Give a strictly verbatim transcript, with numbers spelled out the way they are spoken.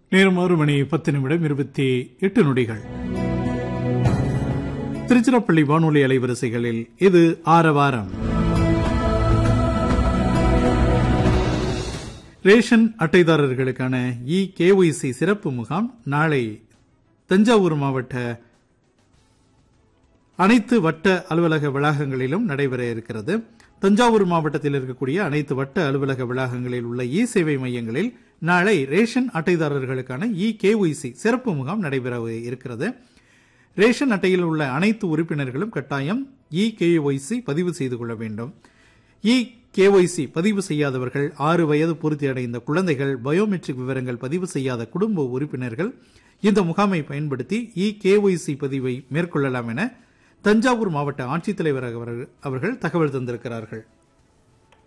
நேரம் ஆறு மணி பத்து நிமிடம் இருபத்தி எட்டு நொடிகள். திருச்சிராப்பள்ளி வானொலி அலைவரிசைகளில் இது ஆரவாரம். ரேஷன் அட்டைதாரர்களுக்கான இ கேஒய்சி சிறப்பு முகாம் நாளை தஞ்சாவூர் மாவட்ட அனைத்து வட்ட அலுவலக வளாகங்களிலும் நடைபெற இருக்கிறது. தஞ்சாவூர் மாவட்டத்தில் இருக்கக்கூடிய அனைத்து வட்ட அலுவலக வளாகங்களில் உள்ள இ சேவை மையங்களில் நாளை ரேஷன் அட்டைதாரர்களுக்கான இ கேஒய்சி சிறப்பு முகாம் நடைபெற இருக்கிறது. ரேஷன் அட்டையில் உள்ள அனைத்து உறுப்பினர்களும் கட்டாயம் இ கேஒய்சி பதிவு செய்து கொள்ள வேண்டும். இ கேஒய்சி பதிவு செய்யாதவர்கள், ஆறு வயது பூர்த்தி அடைந்த குழந்தைகள், பயோமெட்ரிக் விவரங்கள் பதிவு செய்யாத குடும்ப உறுப்பினர்கள் இந்த முகாமை பயன்படுத்தி இ கேஒய்சி பதிவை மேற்கொள்ளலாம் என தஞ்சாவூர் மாவட்ட ஆட்சித்தலைவர் அவர்கள் தகவல் தந்திருக்கிறார்கள்.